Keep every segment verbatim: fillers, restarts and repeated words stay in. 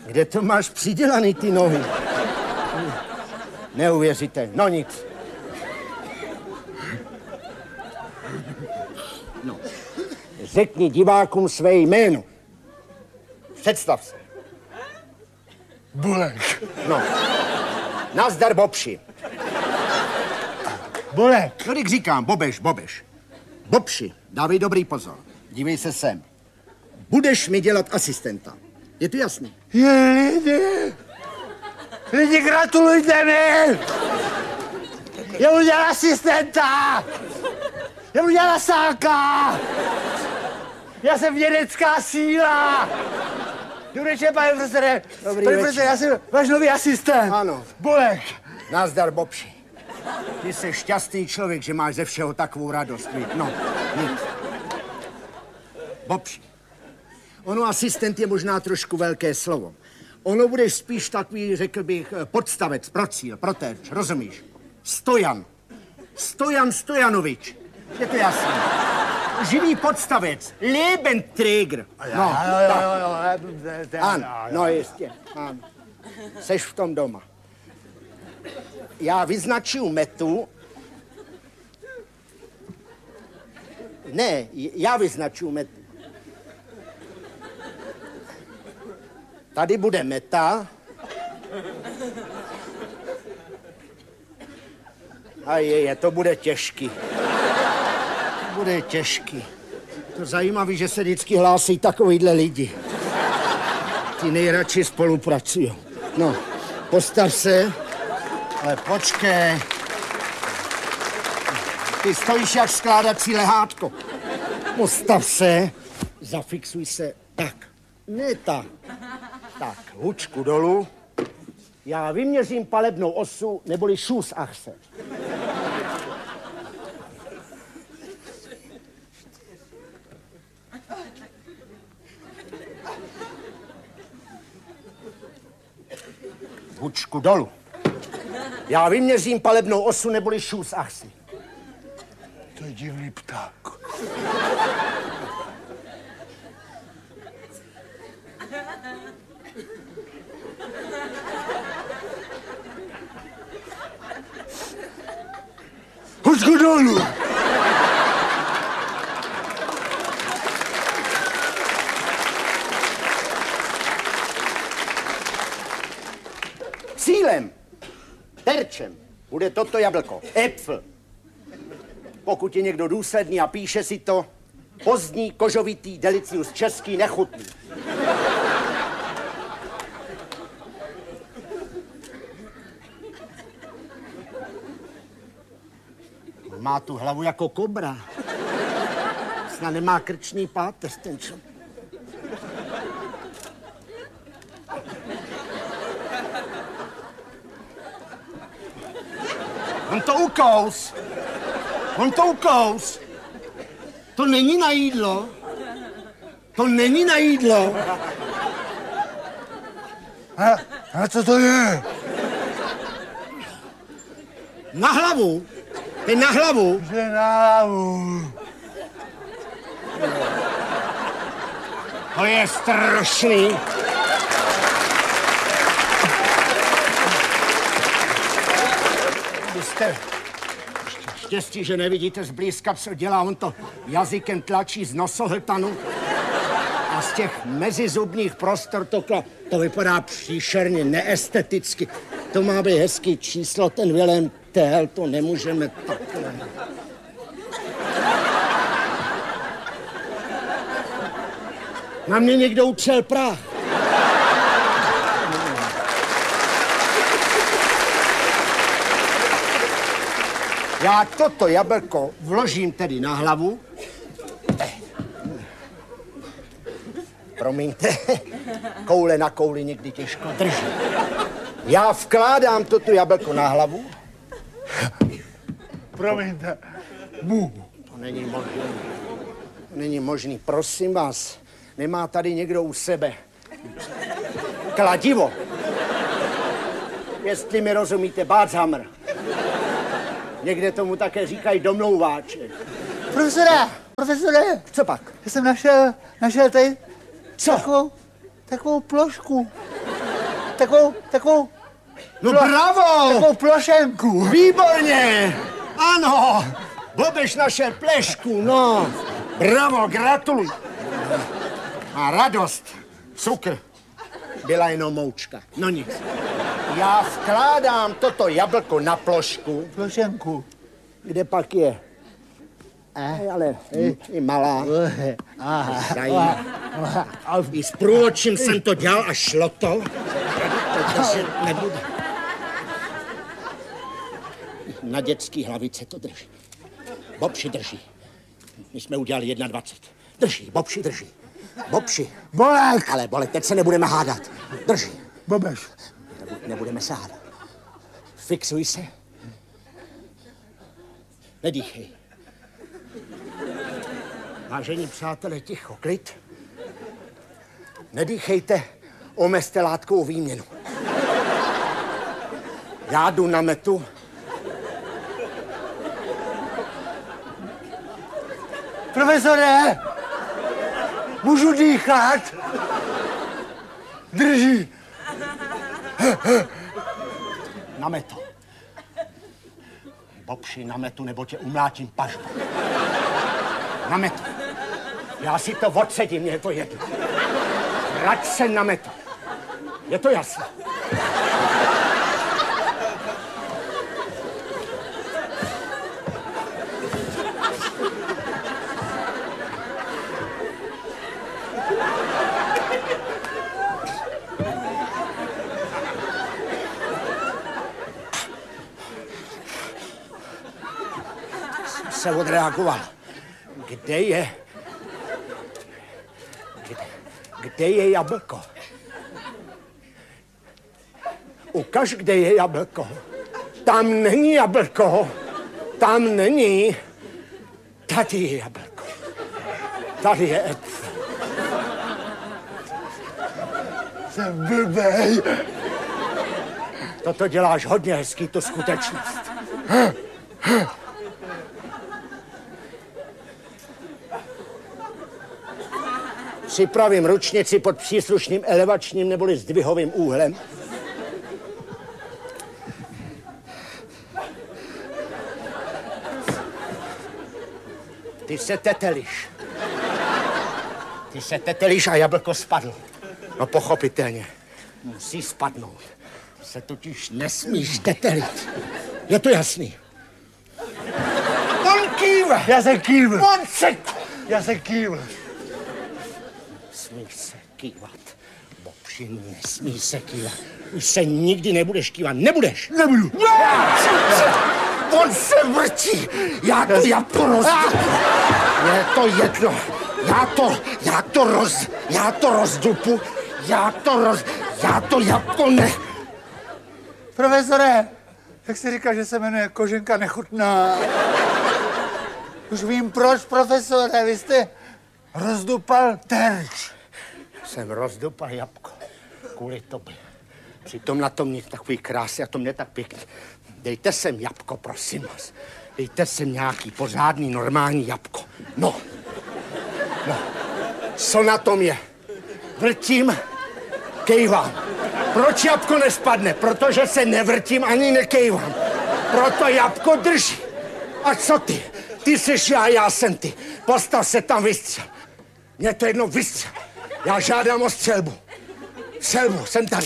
Kde to máš přidělaný ty nohy? Neuvěříte, no nic. No. Řekni divákům své jméno. Představ se. Bulek. No. Nazdar, Bobši. Bulek. No, když říkám, Bobeš, Bobeš. Bobši, dávej dobrý pozor. Dívej se sem. Budeš mi dělat asistenta. Je to jasný? Je, lidi. Lidi, gratulujte mi. Já budu dělat asistenta. Já budu dělat lasáka. Já jsem vědecká síla. Dobrý večer, pane profesore. Dobrý pane večer. profesore, já jsem váš nový asistent. Ano. Bulek. Nazdar, Bobši. Ty jsi šťastný člověk, že máš ze všeho takovou radost. Víc. No, nic. Bobši. Ono asistent je možná trošku velké slovo. Ono bude spíš takový, řekl bych, podstavec, procíl, protéč, rozumíš? Stojan. Stojan Stojanovič. Je to jasné. Živý podstavec. Lebendträger. No, tak. Ano, no jistě. Ano. Seš v tom doma. Já vyznačuju metu. Ne, já vyznačuju metu. Tady bude meta. A je, je, to bude těžký. To bude těžký. To zajímavé, že se vždycky hlásí takovýhle lidi. Ti nejradši spolupracují. No, postav se. Ale počkej. Ty stojíš jak skládací lehátko. Postav se. Zafixuj se. Tak. Ne tak. Tak, hučku dolů. Já vyměřím palebnou osu, neboli Schussachse. Hučku dolů. Já vyměřím palebnou osu, neboli Schussachse. To je divný pták. Hučku dolů! Cílem, terčem, bude toto jablko. Äpfel. Pokud je někdo důsledný a píše si to, pozdní, kožovitý, delicius český, nechutný. Má tu hlavu jako kobra. Snad nemá krční páteř, ten člověk. On to ukous. On to ukous. To není na jídlo. To není na jídlo. A, a co to je? Na hlavu. Ty na hlavu. Že na hlavu. To je strašný. Byste štěstí, že nevidíte zblízka, co dělá. On to jazykem tlačí z nosohltanu a z těch mezizubních prostor to, to vypadá příšerně, neesteticky. To má být hezký číslo, ten Vilém Tell, to nemůžeme takhle. Na mě někdo utřel prach. Já toto jablko vložím tedy na hlavu. Promiňte, koule na kouli někdy těžko drží. Já vkládám toto jablko na hlavu. Promiňte. Bu. To není možný. To není možný. Prosím vás, nemá tady někdo u sebe kladivo. Jestli mi rozumíte, Báchamr. Někde tomu také říkají domlouváček. Profesore, profesore. Co pak? Já jsem našel, našel tady Co? takovou, takovou plošku. takovou, takovou, No bravo! takovou plošenku. Výborně! Ano! Bobeš našel plešku, no. Bravo, gratuluj. A radost. Cukr. Byla jenom moučka. No nic. Já vkládám toto jablko na plošku. Plošenku. Kde pak je? Eh, ale i, i malá. Zajímá. I s průvočím jsem to dělal a šlo to. Takže nebude. Na dětský hlavice to drží. Bobši drží. My jsme udělali dvacet jedna. Drží, Bobši drží. Bobši. Bolek. Ale Bolek, teď se nebudeme hádat. Drží. Bobeš. Nebudeme se hádat. Fixuj se. Nedýchej. Vážení přátelé, ticho, klid. Nedýchejte, omezte látkovou výměnu. Já jdu na metu. Profesore, můžu dýchat? Drží. Na metu. Bobši, na metu, nebo tě umlátím pažbu. Na metu. Já si to odsedím, mě je to jedno. Vrať se na metu. Je to jasné. Se odreagoval. Kde je? Kde, kde je jablko? Ukaž, kde je jablko. Tam není jablko. Tam není. Tady je jablko. Tady je Ed. Jsem blbej. Toto děláš hodně hezký, to skutečnost. Připravím ručnici pod příslušným elevačním neboli zdvihovým úhlem. Ty se teteliš. Ty se teteliš a jablko spadlo. No pochopitelně. Musí spadnout. Se totiž nesmíš tetelit. Je to jasný. On kýve. Já se kývl. On se... Já se kývl. Nesmíš se kývat. Bobši, nesmíš se kývat. Už se nikdy nebudeš kývat. Nebudeš. Nebudu. On se vrtí. Já to, já to roz... Je to jedno. Já to, já to roz... Já to rozdupu. Já to roz... Já to jabko ne... Profesore, jak jsi říkal, že se jmenuje Koženka nechutná? Už vím proč, profesore, vy jste rozdupal terč. Jsem rozdupal jabko. Kvůli tobě. Přitom na tom mě takový krásy a to mě tak pěkně. Dejte sem jabko, prosím vás. Dejte sem nějaký pořádný, normální jabko. No. No. Co na tom je? Vrtím, kejvám. Proč jabko nespadne? Protože se nevrtím ani nekejvám. Proto jabko drží. A co ty? Ty jsi já, já jsem ty. Postav se tam, vystřel. Mně to jedno, vystřel. Já žádám o střelbu. Střelbu, jsem tady.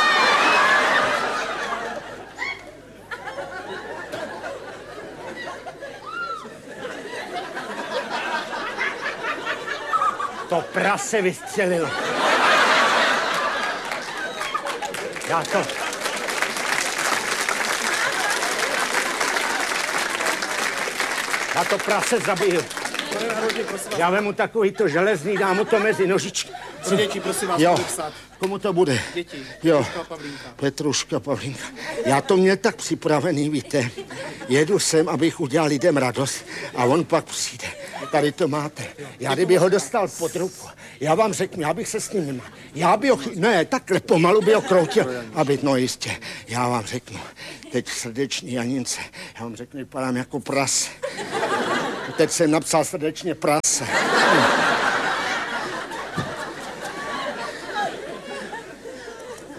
To prase vystřelilo. Já to... Já to prase zabiju. Já vemu takový to železný, dám mu to mezi nožičky. Pro děti, prosím vás, jo. psát. Komu to bude? Děti. Jo. Petruška Pavlínka. Petruška Pavlínka. Já to měl tak připravený, víte. Jedu sem, abych udělal lidem radost a on pak přijde. Tady to máte. Já kdyby ho dostal pod ruku, já vám řeknu, já bych se s ním nemal. Já by ho, chy... ne, takhle pomalu by ho kroutil, aby, no jistě, já vám řeknu, teď srdeční Janince, já vám řeknu, vypadám jako prase. Teď jsem napsal srdečně prase.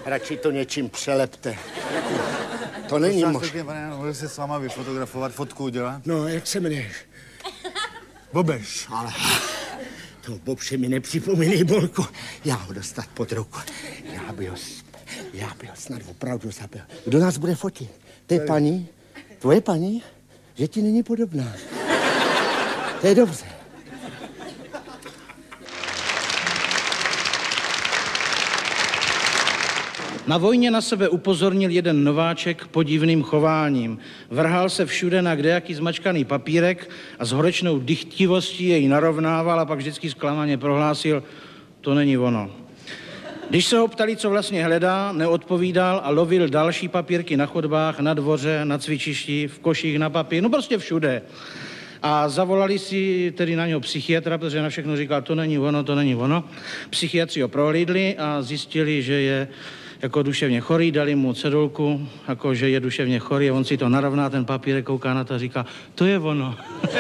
Radši to něčím přelepte. To není možné. Pane, mohl se s váma vyfotografovat, fotku udělat? No, jak se jmenuješ? Bobeš. Ale to Bobše mi nepřipomínej, Bolko. Já ho dostat pod ruku. Já by ho, já by ho snad opravdu zabil. Kdo nás bude fotit? Ty paní? Tvoje paní? Že ti není podobná. To je dobře. Na vojně na sebe upozornil jeden nováček podivným chováním. Vrhal se všude na kdejaký zmačkaný papírek a s horečnou dychtivostí jej narovnával a pak vždycky zklamaně prohlásil, to není ono. Když se ho ptali, co vlastně hledá, neodpovídal a lovil další papírky na chodbách, na dvoře, na cvičišti, v koších na papír, no prostě všude. A zavolali si tedy na něho psychiatra, protože na všechno říkal, to není ono, to není ono. Psychiatři ho prohlídli a zjistili, že je jako duševně chorý, dali mu cedulku, jako že je duševně chorý a on si to narovná, ten papírek, kouká na to a říká, to je ono.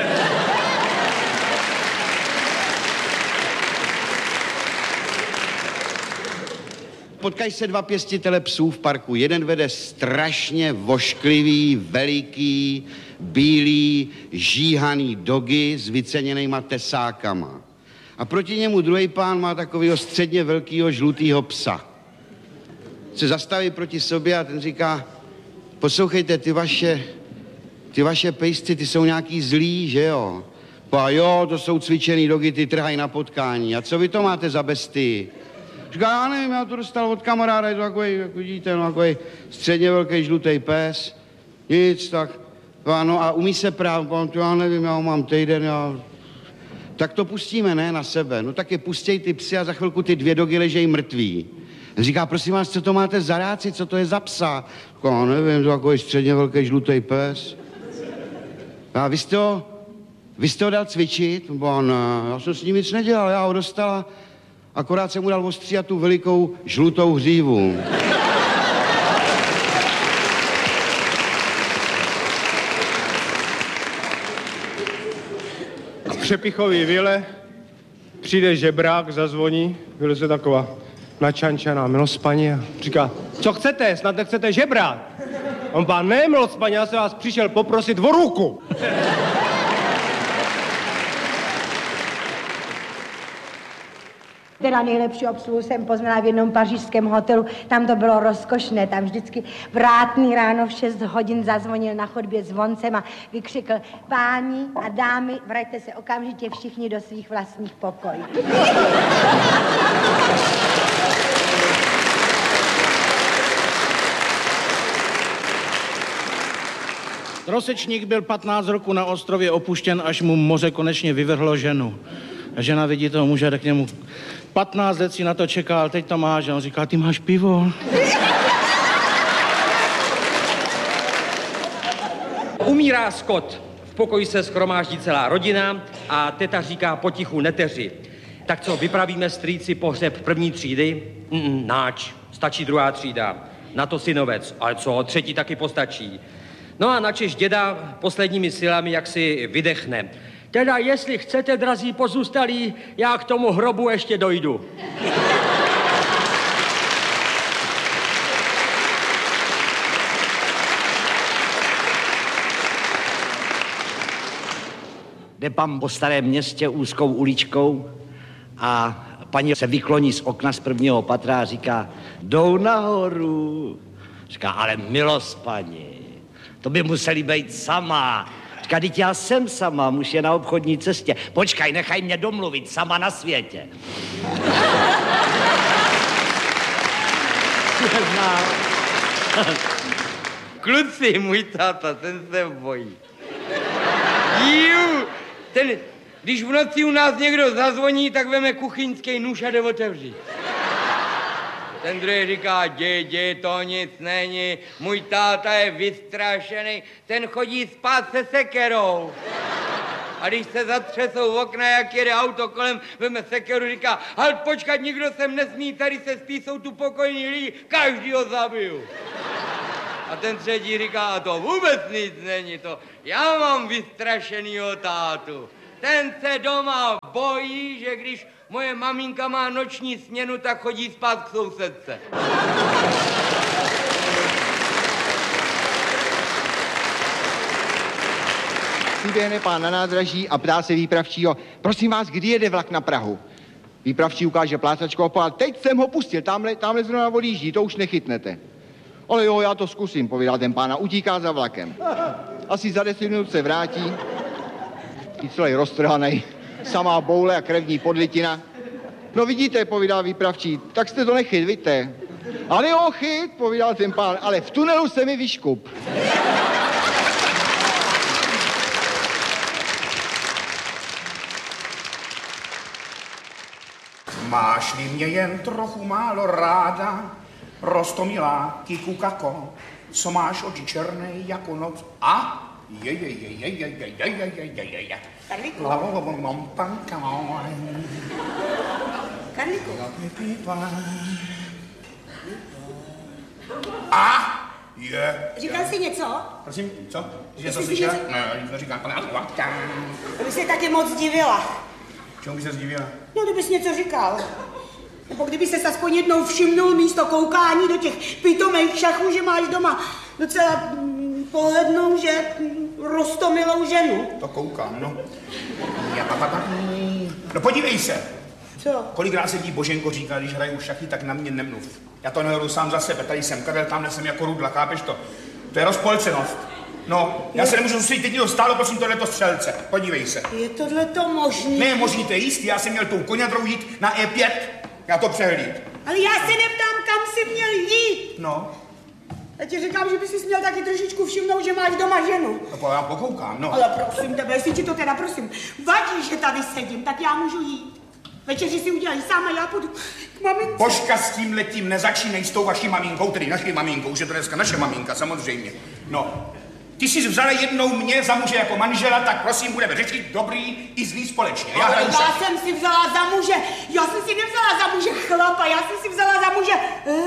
Potkají se dva pěstitele psů v parku. Jeden vede strašně vošklivý, veliký, bílý, žíhaný dogy s vyceněnýma tesákama. A proti němu druhý pán má takového středně velkého žlutýho psa. Se zastaví proti sobě a ten říká, poslouchejte, ty vaše, ty vaše pejsci, ty jsou nějaký zlí, že jo? A jo, to jsou cvičený dogy, ty trhají na potkání. A co vy to máte za bestii? Říká, já nevím, já to dostal od kamaráda, je to takový, jak vidíte, no, takový středně velký žlutý pes. Nic, tak, no a umí se právě, já nevím, já ho mám týden, já... Tak to pustíme, ne, na sebe. No tak je pustěj ty psy a za chvilku ty dvě dogy ležejí mrtví. Říká, prosím vás, co to máte za ráci, co to je za psa? Já nevím, to takový středně velký žlutý pes. A vy jste ho, vy jste ho dal cvičit? Bo ne, já jsem s ním nic nedělal, já ho dostala, akorát jsem mu dal ostříhat tu velikou žlutou hřívu. V přepichový vile přijde žebrák, zazvoní, vyleze taková načančaná milospaní a říká, co chcete, snad nechcete žebrák? On pán, ne, milospaní, já se vás přišel poprosit o ruku. Teda nejlepší obsluhu jsem poznala v jednom pařížském hotelu, tam to bylo rozkošné, tam vždycky vrátný ráno v šest hodin zazvonil na chodbě zvoncem a vykřikl, páni a dámy, vraťte se okamžitě všichni do svých vlastních pokojů. Trosečník byl patnáct roků na ostrově opuštěn, až mu moře konečně vyvrhlo ženu. A žena vidí toho muže, tak k němu patnáct let si na to čekal, teď to máš. A on říká, ty máš pivo? Umírá Scott. V pokoji se shromáždí celá rodina a teta říká potichu neteři. Tak co, vypravíme strýci pohřeb první třídy? Mm, náč, stačí druhá třída. Na to synovec, ale co, třetí taky postačí. No a načež děda posledními silami jak si vydechne. Teda, jestli chcete, drazí pozůstalí, já k tomu hrobu ještě dojdu. Jde pan po starém městě úzkou uličkou a paní se vykloní z okna z prvního patra a říká, jdou nahoru. Říká, ale milost, paní, to by museli být sama. Říká, teď já jsem sama, muž je na obchodní cestě. Počkaj, nechaj mě domluvit, sama na světě. Kluci, můj táta, ten se bojí. Jú, ten, když v noci u nás někdo zazvoní, tak veme kuchyňský nůž a jde otevřít. Ten druhý říká, dědě, to nic není, můj táta je vystrašený, ten chodí spát se sekerou. A když se zatřesou v okna, jak jede auto kolem, veme sekeru, říká, ale počkat, nikdo sem nesmí, tady se spí, jsou tu pokojní lidi, každý ho zabiju. A ten třetí říká, a to vůbec nic není to, já mám vystrašenýho tátu. Ten se doma bojí, že když Moje maminka má noční směnu, tak chodí spát k sousedce. Vyběhne pán na nádraží a ptá se výpravčího, prosím vás, kdy jede vlak na Prahu? Výpravčí ukáže plácačku a teď jsem ho pustil, tamhle, tamhle zrovna odjíždí, to už nechytnete. Ale jo, já to zkusím, povídal ten pán a utíká za vlakem. Asi za deset minut se vrátí, i celý roztrhanej, samá boule a krevní podlitina. No vidíte, povídal výpravčí, tak jste to nechyt, vidíte. Ale jo, chyt, povídal ten pán, ale v tunelu se mi vyškup. Máš-li mě jen trochu málo ráda, Rostomilá, kiku kako, co máš oči černé jako noc. A? Je, je, je, je, je, je, je, je, je, je, je, je. Karlíku. Karlíku. A? Je. Říkal jsi něco? Prosím, co? Jsi něco Jsi slyšel? něco- Ne, nic neříkám. To by se taky moc divila. Čemu by se zdivila? No, kdybys něco říkal. Nebo kdyby se aspoň jednou všimnul místo koukání do těch pitomých šachů, že máš doma docela mm, pohlednou, že mm, roztomilou ženu. To koukám, no. No podívej se. Co? Kolikrát se ti Boženko říká, když hraju šachy, tak na mě nemluv. Já to nehodu sám za sebe, tady jsem Karel, tamhle jsem jako Rudla, chápeš to? To je rozpolcenost. No, já se nemůžu soustředit, teď to stálo, prosím, tohleto střelce. Podívej se. Je tohleto možný? Ne, možný, to je jistý, já jsem měl tou koňadrou jít na E pět, já to přehlíd. Ale já se neptám, kam jsi měl jít. No, Já ti říkám, že bys si měl taky trošičku všimnout, že máš doma ženu. no já pokoukám, no. Ale prosím tebe, jestli ti to teda prosím vadí, že tady sedím, tak já můžu jít. Večeři si udělají sám a já půjdu k mamince. Božka, s tím letím nezačínej s tou vaší maminkou, tedy naší maminkou, že to dneska naše maminka, samozřejmě. No, ty jsi vzala jednou mě za muže jako manžela, tak prosím, budeme řešit dobrý i zlý společně. Já, Ale hraju já šachy. jsem si vzala za muže, já jsem si nevzala za muže chlapa, já jsem si vzala za muže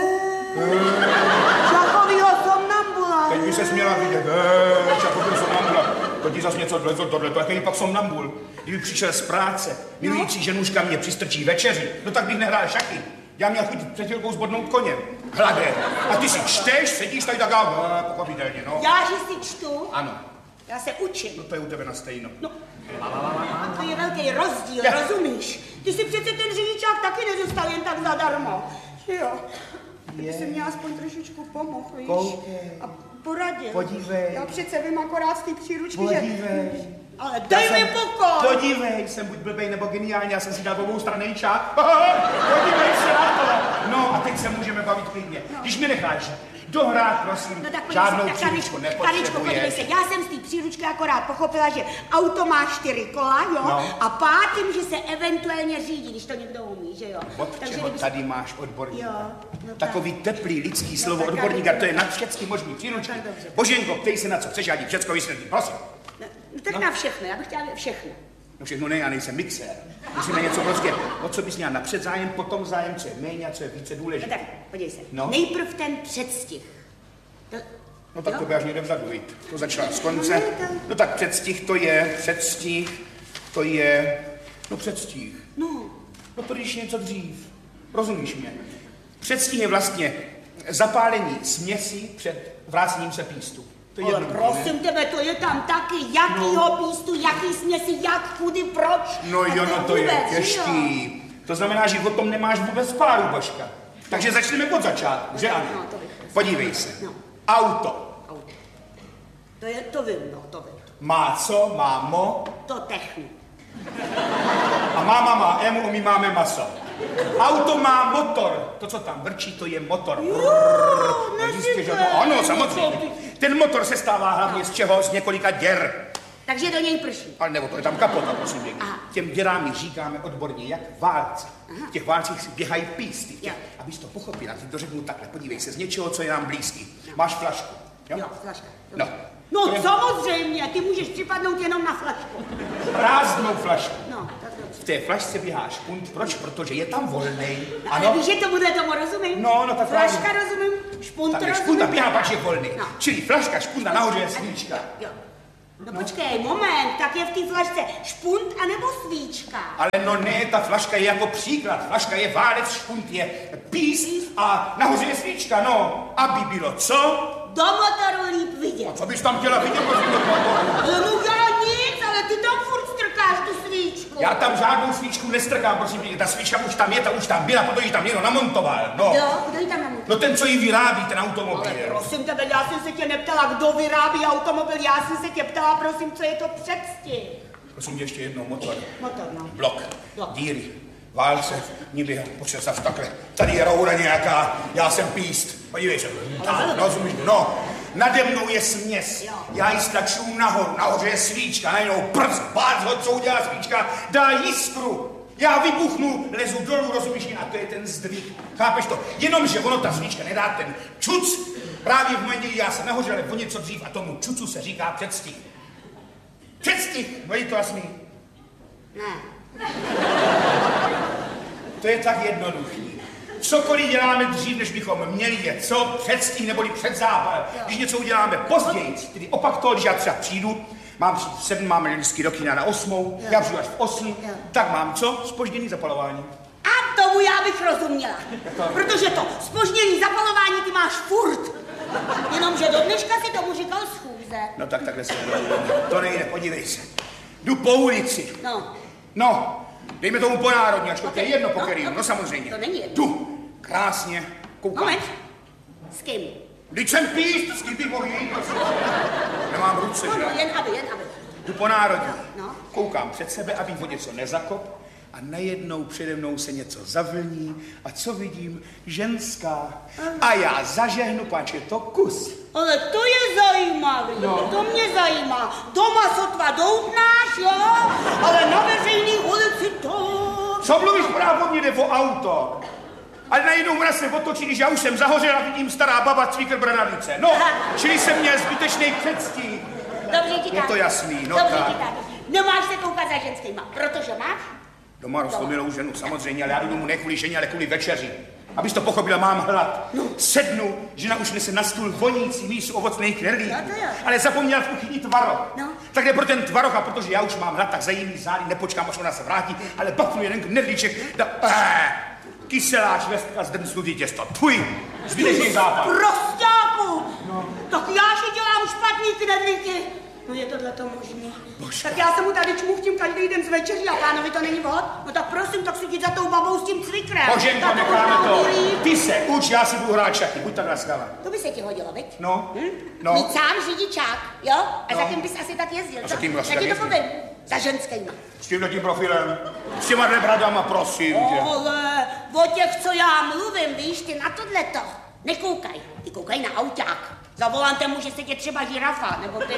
šachovýho somnambula. Teď by se směla vidět, eee, šachový somnambula. To ti zas něco dlezlo, tohle, to jaký pak somnambul. Kdyby přišel z práce, milující ženuška mě přistrčí večeři, no tak bych nehrál šachy. Já měl chuť před chvilkou zbodnout koněm, hladé. A ty si čteš, sedíš tady tak a pochopitelně, no. Já, že si čtu, Ano, já se učím. no to je u tebe na stejno. No, to je velký rozdíl, Já. rozumíš? Ty si přece ten řidičák taky nedostal jen tak zadarmo. Že jo? Ty by si mě aspoň trošičku pomohl, víš? Koukej. A poradil. Podívej. Já přece vím akorát z té příručky, Podívej. že... Ale dej mi pokoj! Podívej, jsem buď blbej nebo geniální, já jsem si dal obou strany čák. Podívej se na to. No a teď se můžeme bavit klidně. No. Když mi necháš dohrát, prosím, No tak žádnou podívej se, tak příručku Karičko, Karičko, podívej se, nepotřebuješ. já jsem z té příručky akorát pochopila, že auto má čtyři kola, jo, No. a pátým, že se eventuálně řídí, když to někdo umí, že jo. Od čeho kdyby se- tady máš odborníka? Jo, no tak. Takový teplý lidský slovo tak, odborníka, ale- to je nad všechny možný příručky. Tak dobře. Boženko, ptej se na co chceš, já ti všecko vysvětlím, prosím. No, no tak na všechno, já bych chtěla vědět všechno. No všechno ne, já nejsem mixér. Musíme něco prostě, o co bys měla napřed zájem, potom zájem, co je méně a co je více No důležité. tak, podívej se, No. nejprv ten předstih. To, No tak jo? to by až někde vzadu jít. To začala z konce. No, ne, to- No tak předstih to je, předstih, to je, no předstih. No, No to když něco dřív. Rozumíš mě? Předstih je vlastně zapálení směsi před vrácením se pístu. To je ale jednoduché, prosím tebe, to je tam taky, jakýho pístu, jaký směsi, jak, kudy, proč. No A jo, no to je vůbec, že jo? těžký. To znamená, že o tom nemáš vůbec páru, Božka. Takže začneme od začátku, že ano? No, to bych chtěla. Podívej se. No. Auto. Auto. To je, to vím, no, to vím. Má co? Má mo. To technu. A máma má emu, my máme maso. Auto má motor. To, co tam vrčí, to je motor. Jo, No, jistě, že neříkej. no, ano, samozřejmě. Ten motor se stává hlavně z čeho? Z několika děr. Takže do něj prší. Ale nebo to je tam kapota, prosím pěkně. Aha. Těm děrám my říkáme odborně, jak válci. V těch válcích si běhají písty. V těch, Jo. abys to pochopila, ty to řeknu takhle. Podívej se, z něčeho, co je nám blízký. Máš flašku. Jo? Jo, flaška. No. No To je samozřejmě, ty můžeš připadnout jenom na flašku. prázdnou flašku. No, tak dobře. V té flašce běhá špunt. Proč? Protože je tam volnej. No, ale víš, že tomuhle tomu rozumím? No, no, tak Flaška právě. rozumím, špunt Tam je rozumím. špunta, běhá, pak je volný. No. Čili flaška, špunta, nahoře je svíčka. Jo. No počkej, moment, tak je v té flašce špunt anebo svíčka? Ale no ne, ta flaška je jako příklad. Flaška je válec, špunt je píst a nahoře je svíčka, no. Aby bylo co? Do motoru líp vidět. A co bys tam chtěla vidět? No, no já nic, ale ty tam furt strkáš tu svíčku. Já tam žádnou svíčku nestrkám, prosím tě. Ta svíčka už tam je, ta už tam byla, protože ji tam někdo namontoval, no. Jo, kdo ji tam namontoval? No ten, co ji vyrábí, ten automobil. Ale prosím tebe, já jsem se tě neptala, kdo vyrábí automobil, já jsem se tě ptala, prosím, co je to předstih. Prosím tě ještě jednou, motor. Motor, no. Blok, Blok. díry, válce, nikdy, počet takhle. Tady je roura nějaká, já jsem píst. Podívej se, tak, rozumíš, no. Nade mnou je směs, jo. Já ji stlaču nahoru, nahoře je svíčka, najednou prst, bác ho, co udělá svíčka, dá jiskru. Já vybuchnu, lezu dolů, rozumíš, a to je ten zdvih. Chápeš to? Jenomže ono, ta svíčka nedá ten čuc. Právě v momentě, kdy já jsem nahoře, ale o něco dřív a tomu čucu se říká předstih. Předstih, no je to jasný? Ne. To je tak jednoduchý. Cokoliv děláme dřív, než bychom měli je, co? Předstih neboli předzápal. Když něco uděláme později, tedy opak toho, když já třeba přijdu, mám přijít v sedm, máme vždycky do kina na osmou, jo. Já přijdu až v osm, jo. Tak mám co? Zpožděný zapalování. A tomu já bych rozuměla. To... Protože to zpožděný zapalování ty máš furt. Jenomže do dneška si tomu říkal schůze. No tak takhle se to nejde, podívej se. Jdu po ulici. No. No, dejme tomu po národní, ačko okay. To je jedno po no, kterým, no, no samozřejmě. To není jedno. Jdu, krásně, koukám. Moment. S kým? Vždyť jsem píst, s kým bych mohl jít, prosím. Nemám ruce, no, že? No, jen aby, jen aby. Jdu po národní. No. Koukám před sebe, abych o něco nezakop. A najednou přede mnou se něco zavlní a co vidím? Ženská. A já zažehnu, páč je to kus. Ale to je zajímavé, no. To mě zajímá. Doma sotva doutnáš, jo, ale na veřejný ulici to... Co mluvíš, právě mě jde o auto. Ale najednou mraz se otočí, když já už jsem zahořel a vidím stará baba cvíkr branalice. No, čili jsem měl zbytečný předstih. Dobře ti tak. Je to jasný, no Dobře tak. ti tak. Nemáš se koukat za ženskýma, protože máš? Doma roztomilou ženu, samozřejmě, ale já jdu domů ne kvůli ženě, ale kvůli večeři. Abys to pochopila, mám hlad. No. Sednu, žena už nese na stůl vonící mísu ovocných knedlíků. No ale zapomněla v kuchyni tvaroh. No. Tak jde pro ten tvaroh, a protože já už mám hlad, tak za jiný zády nepočkám, až ona se vrátí, ale bapnu jeden knedlíček. Da, eh, kyselá švestka zdrncnutý těsto. Tvůj, zbytečný západ. Prostáku! No. Tak já si dělám špatný knedlíky. No je tohle to možné. Tak já se mu tady čmuchtím každý den z večeří a pánovi to není vhod. No tak prosím, tak si jdi za tou babou s tím cvikrem. Boženko, necháme to. Ty se uč, já si budu hrát šachy. Buď tak laskavá. To by se ti hodilo, viď? No. Hm? No. Mít sám řidičák, jo? A no. Za kým bys asi tak jezdil, a za kým já ti to povím. Za ženskýma. S tímhletím profilem. S těma dvě bradama, prosím tě. Ale o těch, co já mluvím, víš, ty na tohleto. Nekoukaj, ty koukaj na auták. Za volantem může sedět třeba žirafa, nebo ty.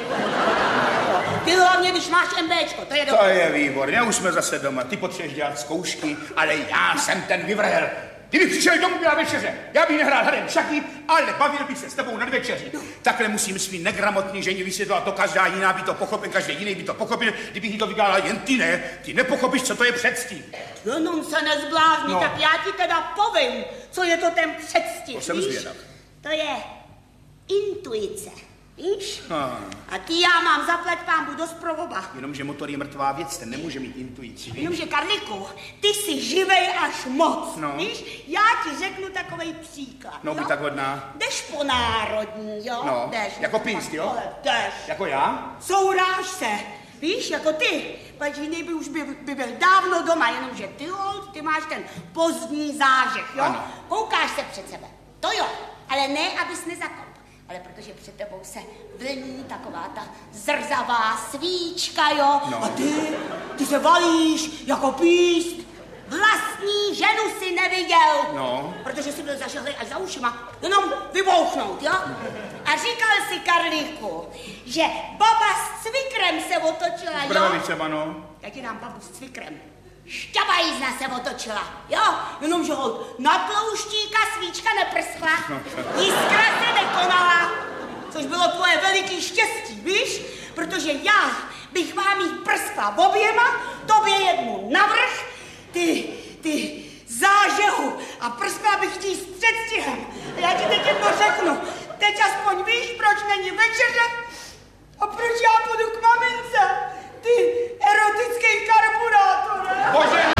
Ty hlavně, když máš MBčko, to je dobré. To je výborně, už jsme zase doma. Ty potřebuješ dělat zkoušky, ale já jsem ten vyvrhel. Ty bych přišel domů na večeře, já bych nehrál hadem šachy, ale bavil bych se s tebou nad večeří. No. Takhle musím svý negramotný ženě vysvětlovat to, každá jiná by to pochopil, každý jiný by to pochopil, kdybych jí to vykládal, jen ty ne, ty nepochopíš, co to je předstih. Jenom se nezblázni, no. Tak já ti teda povím, co je to ten předstih, to jsem zvědav. To je intuice, víš? Ah. A ty já mám zaplať pámbu dost pro oba. Jenomže motor je mrtvá věc, ten nemůže mít intuici, víš? Jenomže, Karliku, ty jsi živej až moc, no. Víš? Já ti řeknu takovej příklad, no, jo? Buď tak hodná. Jdeš po národní, jo? No, jdeš, jako píst, jo? Ale jdeš. Jako já? Souráš se, víš, jako ty. Pač jiný by už by, by byl dávno doma, jenomže ty, hold, ty máš ten pozdní zážeh, jo? Ano. Koukáš se před sebe, to jo, ale ne, abys nezakop. Ale protože před tebou se vlní taková ta zrzavá svíčka, jo? No. A ty, ty se valíš jako píst. Vlastní ženu si neviděl. No. Protože si byl zažehlej až za ušima. Jenom vybouchnout, jo? A říkal si, Karlíku, že baba s cvikrem se otočila, jo? Brvalice, ano. Já ti dám babu s cvikrem. Šťabajízna se otočila, jo? Jenomže hold, na plouštíka svíčka neprskla, jiskra se nekonala, což bylo tvoje veliký štěstí, víš? Protože já bych vám jí prskla oběma, tobě jednu navrch, ty, ty zážehu a prskla bych ti s předstihem. A já ti teď jedno řeknu, teď aspoň víš, proč není večeře a proč já půjdu k mami. Honza, ty erotický karburátore. Bože,